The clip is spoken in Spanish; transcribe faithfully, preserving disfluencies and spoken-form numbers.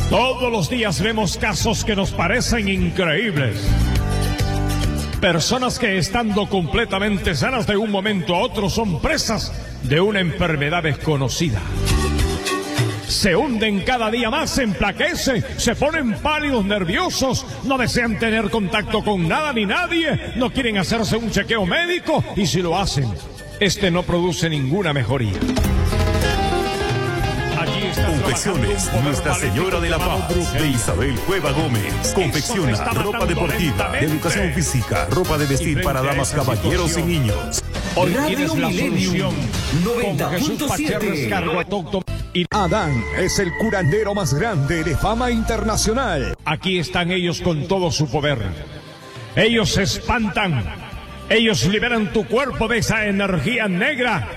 Todos los días vemos casos que nos parecen increíbles. Personas que estando completamente sanas de un momento a otro son presas de una enfermedad desconocida. Se hunden cada día más, se emplaquecen, se ponen pálidos, nerviosos, no desean tener contacto con nada ni nadie, no quieren hacerse un chequeo médico y si lo hacen, este no produce ninguna mejoría. Confecciones Nuestra Señora de la Paz de Isabel Cueva Gómez. Confecciona ropa deportiva, de educación física, ropa de vestir para damas, caballeros y niños. Hoy tienes la solución noventa punto siete. Adán es el curandero más grande de fama internacional. Aquí están ellos con todo su poder. Ellos se espantan. Ellos liberan tu cuerpo de esa energía negra